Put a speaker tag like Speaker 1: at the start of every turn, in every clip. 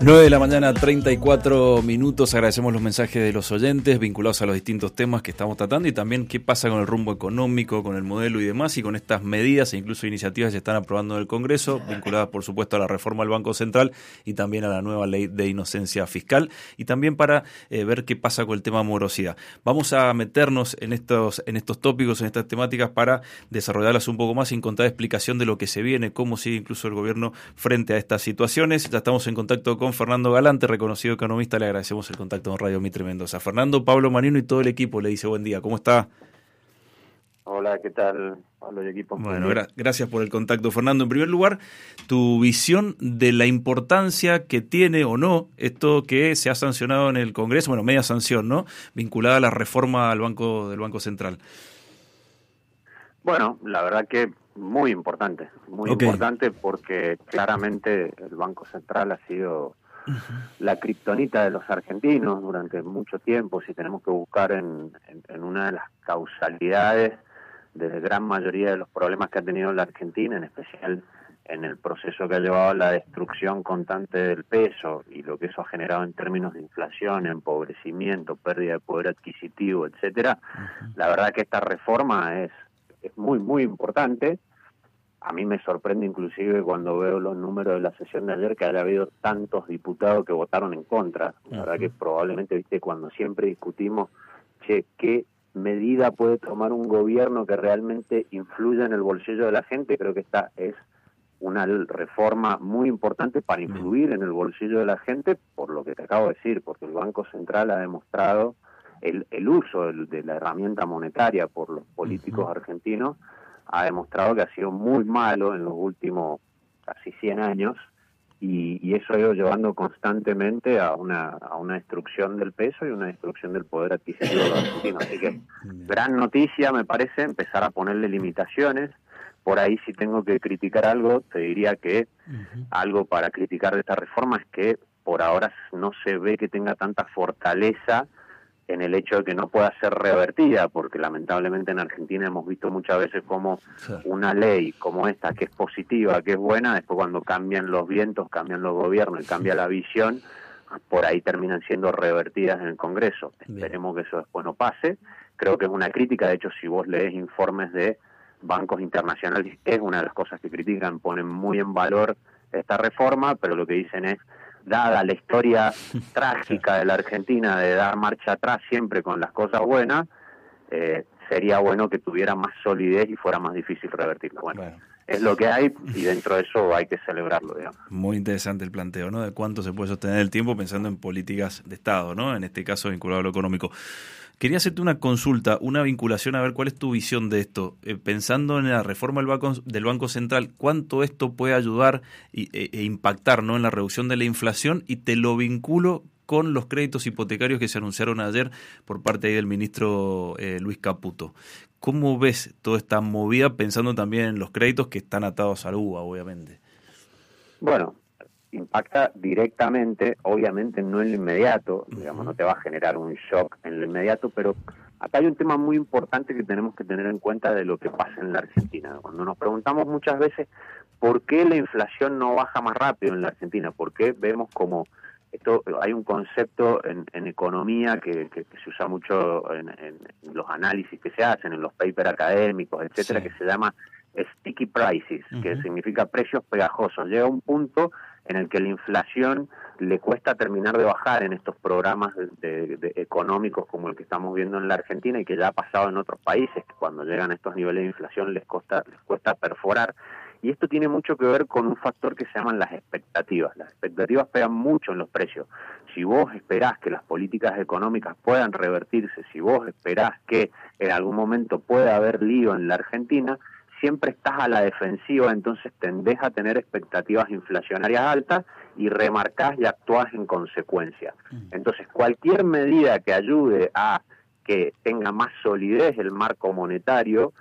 Speaker 1: 9 de la mañana, 34 minutos. Agradecemos los mensajes de los oyentes vinculados a los distintos temas que estamos tratando y también qué pasa con el rumbo económico, con el modelo y demás, y con estas medidas e incluso iniciativas que se están aprobando en el Congreso, vinculadas por supuesto a la reforma del Banco Central y también a la nueva ley de inocencia fiscal, y también para ver qué pasa con el tema morosidad. Vamos a meternos en estos tópicos, en estas temáticas, para desarrollarlas un poco más y encontrar explicación de lo que se viene, cómo sigue incluso el gobierno frente a estas situaciones. Ya estamos en contacto con Fernando Galante, reconocido economista. Le agradecemos el contacto con Radio Mitre Mendoza. Fernando, Pablo Manino y todo el equipo le dice buen día. ¿Cómo está?
Speaker 2: Hola, ¿qué tal, Pablo y equipo?
Speaker 1: Bueno, gracias por el contacto, Fernando. En primer lugar, tu visión de la importancia que tiene o no esto que se ha sancionado en el Congreso, bueno, media sanción, ¿no?, vinculada a la reforma del Banco Central.
Speaker 2: Bueno, la verdad que muy importante porque claramente el Banco Central ha sido la kriptonita de los argentinos durante mucho tiempo. Si tenemos que buscar en una de las causalidades de la gran mayoría de los problemas que ha tenido la Argentina, en especial en el proceso que ha llevado a la destrucción constante del peso y lo que eso ha generado en términos de inflación, empobrecimiento, pérdida de poder adquisitivo, etcétera. La verdad que esta reforma es muy, muy importante. A mí me sorprende inclusive cuando veo los números de la sesión de ayer que haya habido tantos diputados que votaron en contra. La verdad que probablemente, viste, cuando siempre discutimos, ¿qué medida puede tomar un gobierno que realmente influya en el bolsillo de la gente? Creo que esta es una reforma muy importante para influir en el bolsillo de la gente, por lo que te acabo de decir, porque el Banco Central ha demostrado el uso de la herramienta monetaria por los políticos argentinos, ha demostrado que ha sido muy malo en los últimos casi 100 años, y eso ha ido llevando constantemente a una destrucción del peso y una destrucción del poder adquisitivo de los argentinos. Así que gran noticia, me parece, empezar a ponerle limitaciones. Por ahí, si tengo que criticar algo, te diría que algo para criticar de esta reforma es que por ahora no se ve que tenga tanta fortaleza en el hecho de que no pueda ser revertida, porque lamentablemente en Argentina hemos visto muchas veces como una ley como esta, que es positiva, que es buena, después cuando cambian los vientos, cambian los gobiernos y cambia la visión, por ahí terminan siendo revertidas en el Congreso. Esperemos que eso después no pase. Creo que es una crítica. De hecho, si vos lees informes de bancos internacionales, es una de las cosas que critican, ponen muy en valor esta reforma, pero lo que dicen es, dada la historia trágica de la Argentina de dar marcha atrás siempre con las cosas buenas, sería bueno que tuviera más solidez y fuera más difícil revertirlo. Bueno, es lo que hay y dentro de eso hay que celebrarlo, digamos.
Speaker 1: Muy interesante el planteo, ¿no?, de cuánto se puede sostener el tiempo pensando en políticas de Estado, ¿no?, en este caso vinculado a lo económico. Quería hacerte una consulta, una vinculación, a ver cuál es tu visión de esto. Pensando en la reforma del Banco Central, ¿cuánto esto puede ayudar e impactar, ¿no?, en la reducción de la inflación? Y te lo vinculo con los créditos hipotecarios que se anunciaron ayer por parte ahí del ministro Luis Caputo. ¿Cómo ves toda esta movida, pensando también en los créditos que están atados al UVA, obviamente?
Speaker 2: Bueno, impacta directamente, obviamente no en lo inmediato, digamos, no te va a generar un shock en lo inmediato, pero acá hay un tema muy importante que tenemos que tener en cuenta de lo que pasa en la Argentina. Cuando nos preguntamos muchas veces por qué la inflación no baja más rápido en la Argentina, por qué vemos como esto, hay un concepto en economía que se usa mucho en los análisis que se hacen, en los papers académicos, etcétera, que se llama sticky prices, que significa precios pegajosos. Llega un punto en el que la inflación le cuesta terminar de bajar en estos programas de económicos como el que estamos viendo en la Argentina y que ya ha pasado en otros países, que cuando llegan a estos niveles de inflación les cuesta perforar. Y esto tiene mucho que ver con un factor que se llaman las expectativas. Las expectativas pegan mucho en los precios. Si vos esperás que las políticas económicas puedan revertirse, si vos esperás que en algún momento pueda haber lío en la Argentina, siempre estás a la defensiva, entonces tendés a tener expectativas inflacionarias altas y remarcás y actuás en consecuencia. Entonces, cualquier medida que ayude a que tenga más solidez el marco monetario,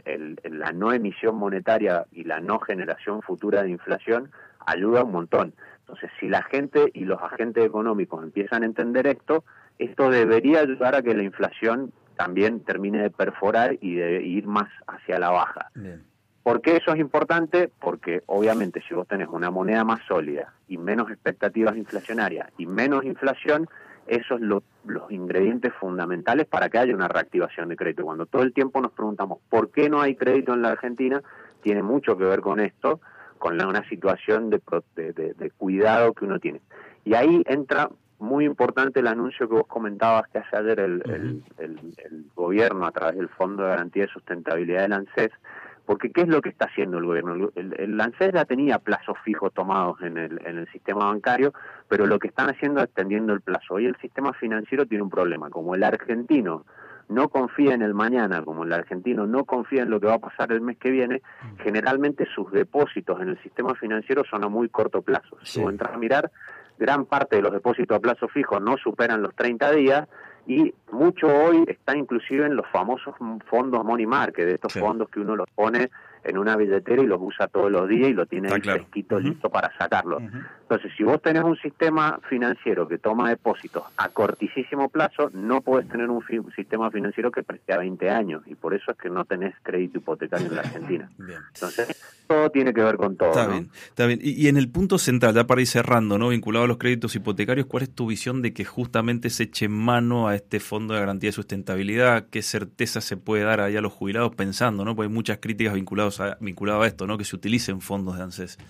Speaker 2: la no emisión monetaria y la no generación futura de inflación, ayuda un montón. Entonces, si la gente y los agentes económicos empiezan a entender esto debería ayudar a que la inflación también termine de perforar y de ir más hacia la baja.
Speaker 1: Bien.
Speaker 2: ¿Por qué eso es importante? Porque obviamente si vos tenés una moneda más sólida y menos expectativas inflacionarias y menos inflación, esos son los ingredientes fundamentales para que haya una reactivación de crédito. Cuando todo el tiempo nos preguntamos ¿por qué no hay crédito en la Argentina? Tiene mucho que ver con esto, con una situación de cuidado que uno tiene. Y ahí entra muy importante el anuncio que vos comentabas que hace ayer el gobierno a través del Fondo de Garantía de Sustentabilidad del ANSES, porque ¿qué es lo que está haciendo el gobierno? El ANSES ya tenía plazos fijos tomados en el sistema bancario, pero lo que están haciendo es extendiendo el plazo. Hoy el sistema financiero tiene un problema, como el argentino no confía en el mañana, como el argentino no confía en lo que va a pasar el mes que viene, generalmente sus depósitos en el sistema financiero son a muy corto plazo. Si vos entras a mirar, gran parte de los depósitos a plazo fijo no superan los 30 días, y mucho hoy está inclusive en los famosos fondos money market, de estos fondos que uno los pone en una billetera y los usa todos los días y lo tiene ahí fresquito, listo para sacarlo. Entonces, si vos tenés un sistema financiero que toma depósitos a cortísimo plazo, no podés tener un sistema financiero que preste a 20 años, y por eso es que no tenés crédito hipotecario en la Argentina.
Speaker 1: Bien.
Speaker 2: Entonces, todo tiene que ver con todo.
Speaker 1: Está bien, está bien. Y en el punto central, ya para ir cerrando, ¿no? Vinculado a los créditos hipotecarios, ¿cuál es tu visión de que justamente se eche mano a este Fondo de Garantía de Sustentabilidad? ¿Qué certeza se puede dar ahí a los jubilados pensando, ¿no? Porque hay muchas críticas vinculadas a esto, ¿no? Que se utilicen fondos de ANSES.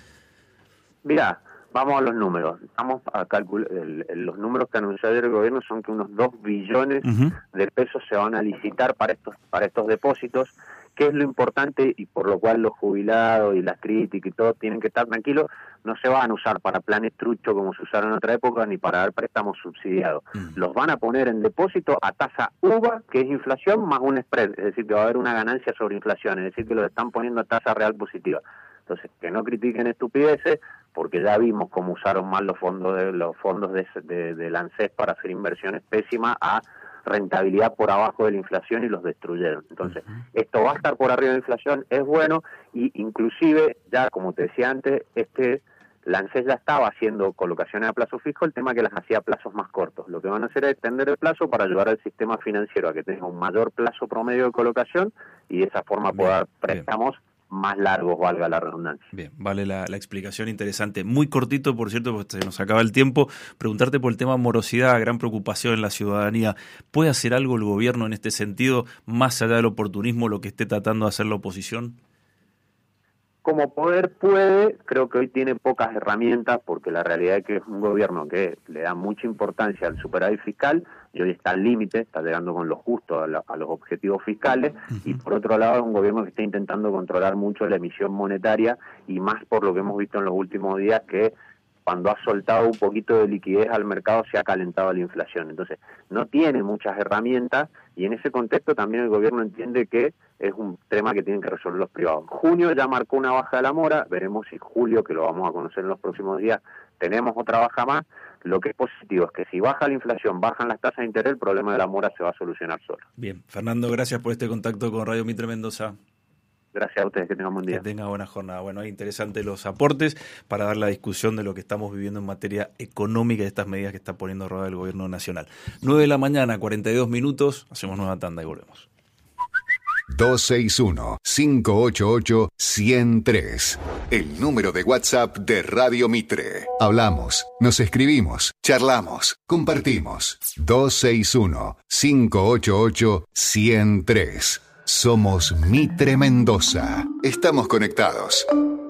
Speaker 2: Mirá, vamos a los números. Vamos a calcular, los números que anunció ayer el gobierno son que unos 2 billones de pesos se van a licitar para estos depósitos. ¿Qué es lo importante y por lo cual los jubilados y las críticas y todo tienen que estar tranquilos? No se van a usar para planes truchos como se usaron en otra época, ni para dar préstamos subsidiados. Los van a poner en depósito a tasa UVA, que es inflación, más un spread, es decir, que va a haber una ganancia sobre inflación, es decir, que lo están poniendo a tasa real positiva. Entonces, que no critiquen estupideces, porque ya vimos cómo usaron mal los fondos del ANSES para hacer inversiones pésimas a rentabilidad por abajo de la inflación y los destruyeron. Entonces, esto va a estar por arriba de la inflación, es bueno, y inclusive, ya como te decía antes, la ANSES ya estaba haciendo colocaciones a plazo fijo, el tema que las hacía a plazos más cortos. Lo que van a hacer es extender el plazo para ayudar al sistema financiero a que tenga un mayor plazo promedio de colocación y de esa forma pueda dar préstamos más largos, valga la redundancia.
Speaker 1: Bien, vale la explicación, interesante. Muy cortito, por cierto, porque se nos acaba el tiempo. Preguntarte por el tema morosidad, gran preocupación en la ciudadanía. ¿Puede hacer algo el gobierno en este sentido, más allá del oportunismo, lo que esté tratando de hacer la oposición?
Speaker 2: Como poder puede, creo que hoy tiene pocas herramientas, porque la realidad es que es un gobierno que le da mucha importancia al superávit fiscal y hoy está al límite, está llegando con lo justo a los objetivos fiscales, y por otro lado es un gobierno que está intentando controlar mucho la emisión monetaria, y más por lo que hemos visto en los últimos días, que cuando ha soltado un poquito de liquidez al mercado se ha calentado la inflación. Entonces, no tiene muchas herramientas, y en ese contexto también el gobierno entiende que es un tema que tienen que resolver los privados. Junio ya marcó una baja de la mora, veremos si julio, que lo vamos a conocer en los próximos días, tenemos otra baja más. Lo que es positivo es que si baja la inflación, bajan las tasas de interés, el problema de la mora se va a solucionar solo.
Speaker 1: Bien, Fernando, gracias por este contacto con Radio Mitre Mendoza.
Speaker 2: Gracias a ustedes, que tengan buen día.
Speaker 1: Que tenga buena jornada. Bueno, es interesante los aportes para dar la discusión de lo que estamos viviendo en materia económica y de estas medidas que está poniendo a rodar el gobierno nacional. 9 de la mañana, 42 minutos, hacemos nueva tanda y volvemos.
Speaker 3: 261-588-103. El número de WhatsApp de Radio Mitre. Hablamos, nos escribimos, charlamos, compartimos. 261-588-103. Somos Mitre Mendoza. Estamos conectados.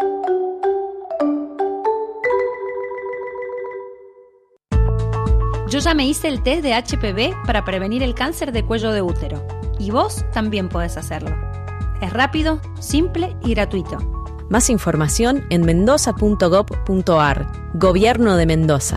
Speaker 4: Yo ya me hice el test de HPV para prevenir el cáncer de cuello de útero. Y vos también podés hacerlo. Es rápido, simple y gratuito.
Speaker 5: Más información en mendoza.gov.ar. Gobierno de Mendoza.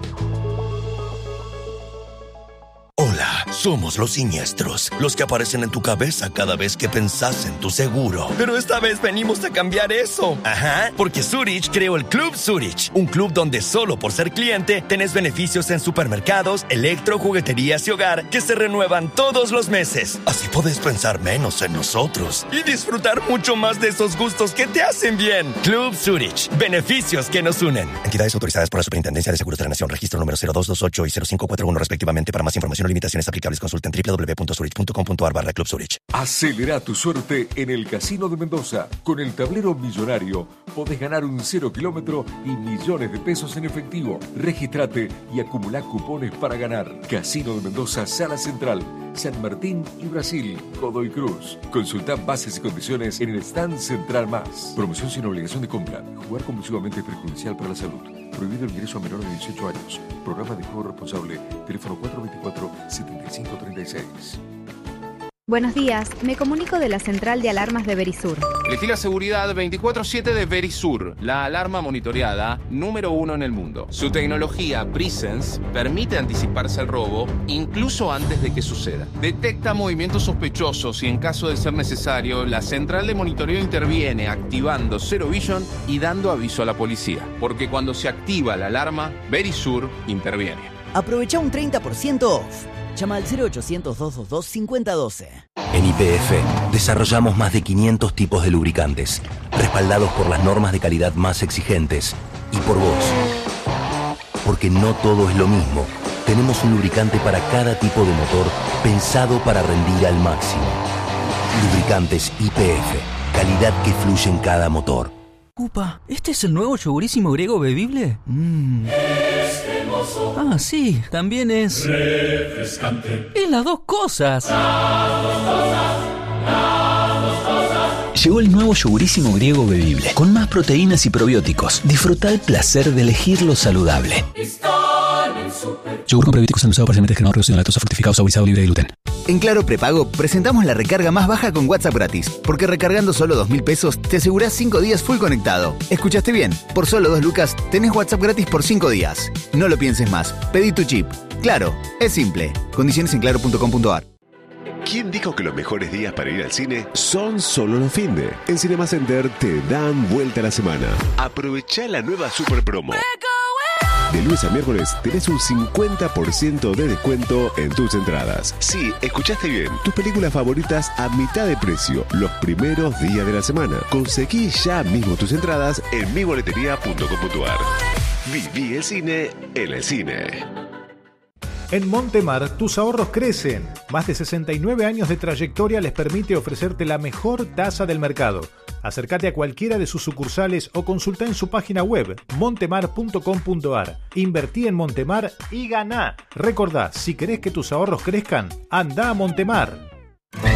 Speaker 6: Hola, somos los siniestros, los que aparecen en tu cabeza cada vez que pensás en tu seguro. Pero esta vez venimos a cambiar eso. Ajá, porque Zurich creó el Club Zurich, un club donde solo por ser cliente tenés beneficios en supermercados, electro, jugueterías y hogar que se renuevan todos los meses. Así podés pensar menos en nosotros y disfrutar mucho más de esos gustos que te hacen bien. Club Zurich, beneficios que nos unen. Entidades autorizadas por la Superintendencia de Seguros de la Nación, registro número 0228 y 0541 respectivamente. Para más información o limitaciones aplicables detalles consulta en www.zurich.com.ar/Club Zurich.
Speaker 7: Acelera tu suerte en el Casino de Mendoza. Con el tablero millonario podés ganar un 0 kilómetro y millones de pesos en efectivo. Regístrate y acumulá cupones para ganar. Casino de Mendoza, Sala Central, San Martín y Brasil, Godoy Cruz. Consulta bases y condiciones en el stand Central Más. Promoción sin obligación de compra. Jugar compulsivamente es perjudicial para la salud. Prohibido el ingreso a menores de 18 años. Programa de juego responsable. Teléfono 424-7536.
Speaker 8: Buenos días, me comunico de la central de alarmas de Verisur.
Speaker 9: Elegí la seguridad 24/7 de Verisur, la alarma monitoreada número 1 en el mundo. Su tecnología Presence permite anticiparse al robo incluso antes de que suceda. Detecta movimientos sospechosos y en caso de ser necesario, la central de monitoreo interviene activando Zero Vision y dando aviso a la policía. Porque cuando se activa la alarma, Verisur interviene.
Speaker 10: Aprovecha un 30% off. Llama al 0800-222-5012.
Speaker 6: En YPF desarrollamos más de 500 tipos de lubricantes, respaldados por las normas de calidad más exigentes y por vos. Porque no todo es lo mismo. Tenemos un lubricante para cada tipo de motor pensado para rendir al máximo. Lubricantes YPF, calidad que fluye en cada motor.
Speaker 11: Upa, ¿este es el nuevo yogurísimo griego bebible? Ah, sí, también es refrescante. Y las dos cosas. Llegó el nuevo yogurísimo griego bebible, con más proteínas y probióticos. Disfruta el placer de elegir lo saludable. Yogur con probióticos endulzado parcialmente descremado, reducido en lactosa, fructificado, saborizado, libre de gluten.
Speaker 12: En Claro Prepago presentamos la recarga más baja con WhatsApp gratis, porque recargando solo 2.000 pesos te asegurás 5 días full conectado. ¿Escuchaste bien? Por solo 2 lucas tenés WhatsApp gratis por 5 días. No lo pienses más. Pedí tu chip. Claro, es simple. Condiciones en claro.com.ar.
Speaker 13: ¿Quién dijo que los mejores días para ir al cine son solo los finde? En Cinema Center te dan vuelta a la semana. Aprovechá la nueva super promo. De lunes a miércoles tenés un 50% de descuento en tus entradas. Sí, escuchaste bien. Tus películas favoritas a mitad de precio los primeros días de la semana. Conseguí ya mismo tus entradas en miboletería.com.ar. Viví el cine en el cine.
Speaker 14: En Montemar, tus ahorros crecen. Más de 69 años de trayectoria les permite ofrecerte la mejor tasa del mercado. Acércate a cualquiera de sus sucursales o consulta en su página web montemar.com.ar. Invertí en Montemar y ganá. Recordá, si querés que tus ahorros crezcan, anda a Montemar.